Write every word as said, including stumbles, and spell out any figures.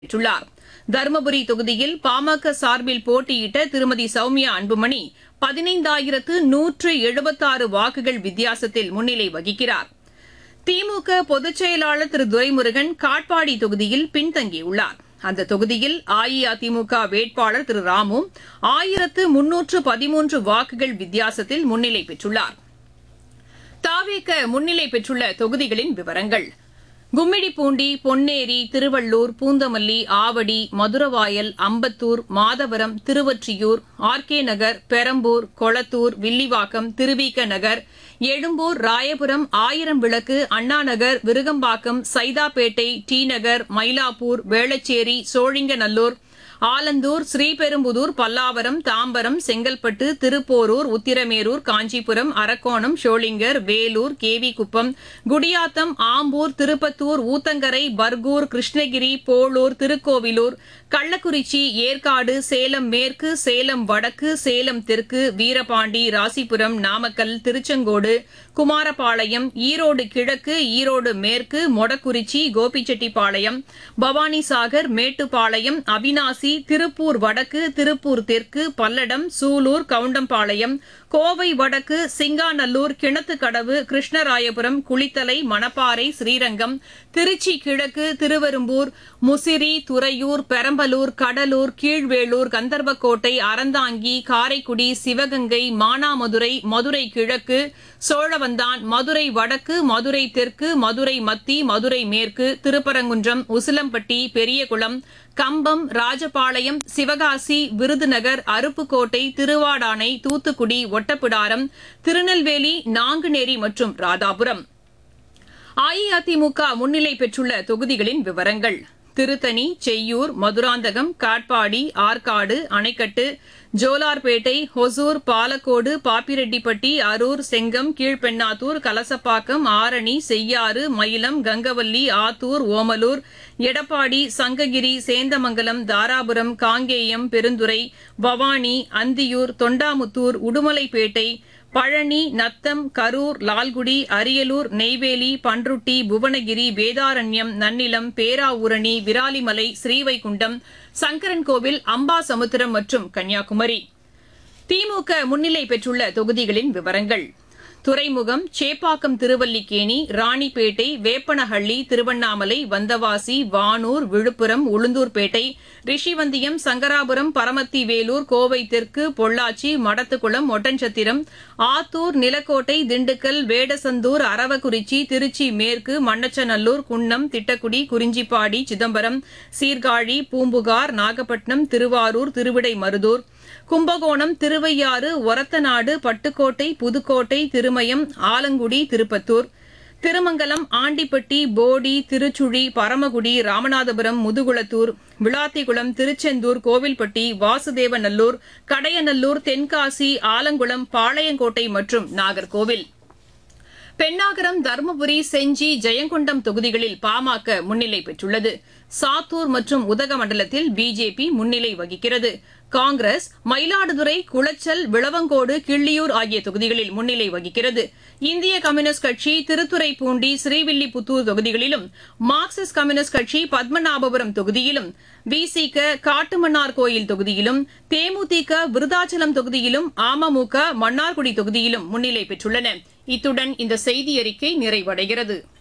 பெற்றுள்ளார். தருமபுரி தொகுதியில் பாமக சார்பில் போட்டியிட்ட திருமதி சௌமியா அன்புமணி பதினைந்தாயிரத்து நூற்று எழுபத்தாறு வாக்குகள் வித்தியாசத்தில் முன்னிலை வகிக்கிறார். திமுக பொதுச் செயலாளர் திரு துரைமுருகன் காட்பாடி தொகுதியில் பின்தங்கியுள்ளார். அந்த தொகுதியில் அஇஅதிமுக வேட்பாளர் திரு ராமு ஆயிரத்து முன்னூற்று பதிமூன்று வாக்குகள் வித்தியாசத்தில் முன்னிலை பெற்றுள்ளார். தாவேக முன்னிலை பெற்றுள்ள தொகுதிகளின் விவரங்கள்: கும்மிடிப்பூண்டி, பொன்னேரி, திருவள்ளூர், பூந்தமல்லி, ஆவடி, மதுரவாயல், அம்பத்தூர், மாதவரம், திருவொற்றியூர், ஆர் கே நகர், பெரம்பூர், கொளத்தூர், வில்லிவாக்கம், திருவிக நகர், எழும்பூர், ராயபுரம், ஆயிரம் விளக்கு, அண்ணாநகர், விருகம்பாக்கம், சைதாப்பேட்டை, டி நகர், மயிலாப்பூர், வேளச்சேரி, சோழிங்கநல்லூர், ஆலந்தூர், ஸ்ரீபெரும்புதூர், பல்லாவரம், தாம்பரம், செங்கல்பட்டு, திருப்போரூர், உத்திரமேரூர், காஞ்சிபுரம், அரக்கோணம், ஷோளிங்கர், வேலூர், கேவிக்குப்பம், குடியாத்தம், ஆம்பூர், திருப்பத்தூர், ஊத்தங்கரை, பர்கூர், கிருஷ்ணகிரி, போளூர், திருக்கோவிலூர், கள்ளக்குறிச்சி, ஏற்காடு, சேலம் மேற்கு, சேலம் வடக்கு, சேலம் தெற்கு, வீரபாண்டி, ராசிபுரம், நாமக்கல், திருச்செங்கோடு, குமாரபாளையம், ஈரோடு கிழக்கு, ஈரோடு மேற்கு, மொடக்குறிச்சி, கோபிச்செட்டிப்பாளையம், பவானிசாகர், மேட்டுப்பாளையம், அவினாசி, திருப்பூர் வடக்கு, திருப்பூர் தெற்கு, பல்லடம், சூலூர், கவுண்டம்பாளையம், கோவை வடக்கு, சிங்காநல்லூர், கிணத்துக்கடவு, கிருஷ்ணராயபுரம், குளித்தலை, மணப்பாறை, ஸ்ரீரங்கம், திருச்சி கிழக்கு, திருவெரும்பூர், முசிறி, துறையூர், பெரம்பலூர், கடலூர், கீழ்வேளூர், கந்தர்வக்கோட்டை, அறந்தாங்கி, காரைக்குடி, சிவகங்கை, மானாமதுரை, மதுரை கிழக்கு, சோழவந்தான், மதுரை வடக்கு, மதுரை தெற்கு, மதுரை மத்தி, மதுரை மேற்கு, திருப்பரங்குன்றம், உசிலம்பட்டி, பெரியகுளம், கம்பம், ராஜபாளையம், சிவகாசி, விருதுநகர், அருப்புக்கோட்டை, திருவாடானை, தூத்துக்குடி, ஒட்டப்பிடாரம், திருநெல்வேலி, நாங்குநேரி மற்றும் ராதாபுரம். அஇஅதிமுக முன்னிலை பெற்றுள்ள தொகுதிகளின் விவரங்கள்: திருத்தணி, செய்யூர், மதுராந்தகம், காட்பாடி, ஆற்காடு, அணைக்கட்டு, ஜோலார்பேட்டை, ஹொசூர், பாலக்கோடு, பாப்பிரெட்டிப்பட்டி, அரூர், செங்கம், கீழ்பெண்ணாத்தூர், கலசப்பாக்கம், ஆரணி, செய்யாறு, மயிலம், கங்கவல்லி, ஆத்தூர், ஓமலூர், எடப்பாடி, சங்ககிரி, சேந்தமங்கலம், தாராபுரம், காங்கேயம், பெருந்துறை, பவானி, அந்தியூர், தொண்டாமுத்தூர், உடுமலைப்பேட்டை, பழனி, நத்தம், கரூர், லால்குடி, அரியலூர், நெய்வேலி, பன்ருட்டி, புவனகிரி, வேதாரண்யம், நன்னிலம், பேராவூரணி, விராலிமலை, ஸ்ரீவைகுண்டம், சங்கரன்கோவில், அம்பாசமுத்திரம் மற்றும் கன்னியாகுமரி. திமுக முன்னிலை பெற்றுள்ள தொகுதிகளின் விவரங்கள்: துறைமுகம், சேப்பாக்கம், திருவல்லிக்கேணி, ராணிப்பேட்டை, வேப்பனஹள்ளி, திருவண்ணாமலை, வந்தவாசி, வானூர், விழுப்புரம், உளுந்தூர்பேட்டை, ரிஷிவந்தியம், சங்கராபுரம், பரமத்தி வேலூர், கோவை தெற்கு, பொள்ளாச்சி, மடத்துக்குளம், ஒட்டன்சத்திரம், ஆத்தூர், நிலக்கோட்டை, திண்டுக்கல், வேடசந்தூர், அரவக்குறிச்சி, திருச்சி மேற்கு, மண்ணச்சநல்லூர், குன்னம், திட்டக்குடி, குறிஞ்சிப்பாடி, சிதம்பரம், சீர்காழி, பூம்புகார், நாகப்பட்டினம், திருவாரூர், திருவிடைமருதூர், கும்பகோணம், திருவையாறு, ஒரத்தநாடு, பட்டுக்கோட்டை, புதுக்கோட்டை, திருமயம், ஆலங்குடி, திருப்பத்தூர், திருமங்கலம், ஆண்டிப்பட்டி, போடி, திருச்சுழி, பரமக்குடி, ராமநாதபுரம், முதுகுளத்தூர், விளாத்திக்குளம், திருச்செந்தூர், கோவில்பட்டி, வாசுதேவநல்லூர், கடையநல்லூர், தென்காசி, ஆலங்குளம், பாளையங்கோட்டை மற்றும் நாகர்கோவில். பென்னாகரம், தருமபுரி, செஞ்சி, ஜெயங்கொண்டம் தொகுதிகளில் பாமக முன்னிலை பெற்றுள்ளது. சாத்தூர் மற்றும் உதகமண்டலத்தில் பிஜேபி முன்னிலை வகிக்கிறது. காங்கிரஸ் மயிலாடுதுறை, குளச்சல், விளவங்கோடு, கிள்ளியூர் ஆகிய தொகுதிகளில் முன்னிலை வகிக்கிறது. இந்திய கம்யூனிஸ்ட் கட்சி திருத்துறைப்பூண்டி, ஸ்ரீவில்லிபுத்தூர் தொகுதிகளிலும், மார்க்சிஸ்ட் கம்யூனிஸ்ட் கட்சி பத்மநாபபுரம் தொகுதியிலும், விசிக காட்டுமன்னார் கோயில் தொகுதியிலும், தேமுதிக விருதாச்சலம் தொகுதியிலும், அமமுக மன்னார்குடி தொகுதியிலும் முன்னிலை பெற்றுள்ளன. இத்துடன் இந்த செய்தியறிக்கை நிறைவடைகிறது.